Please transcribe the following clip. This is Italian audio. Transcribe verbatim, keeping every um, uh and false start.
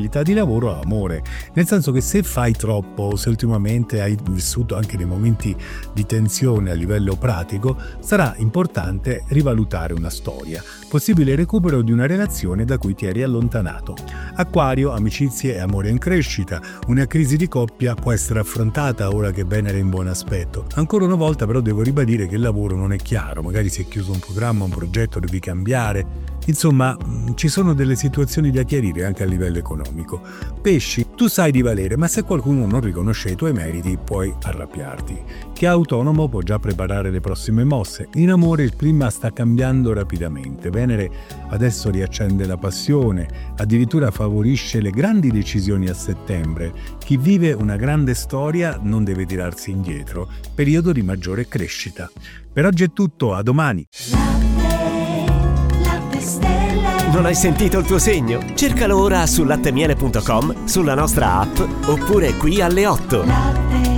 stabilità di lavoro o amore, nel senso che se fai troppo, se ultimamente hai vissuto anche dei momenti di tensione a livello pratico, sarà importante rivalutare una storia, possibile recupero di una relazione da cui ti eri allontanato. Acquario, amicizie e amore in crescita. Una crisi di coppia può essere affrontata ora che Venere è in buon aspetto. Ancora una volta però devo ribadire che il lavoro non è chiaro, magari si è chiuso un programma, un progetto, devi cambiare. Insomma, ci sono delle situazioni da chiarire anche a livello economico. Pesci, tu sai di valere, ma se qualcuno non riconosce i tuoi meriti puoi arrabbiarti. Chi è autonomo può già preparare le prossime mosse. In amore il clima sta cambiando rapidamente. Venere adesso riaccende la passione, addirittura favorisce le grandi decisioni a settembre. Chi vive una grande storia non deve tirarsi indietro. Periodo di maggiore crescita. Per oggi è tutto, a domani. Non hai sentito il tuo segno? Cercalo ora su lattemiele punto com, sulla nostra app oppure qui alle otto.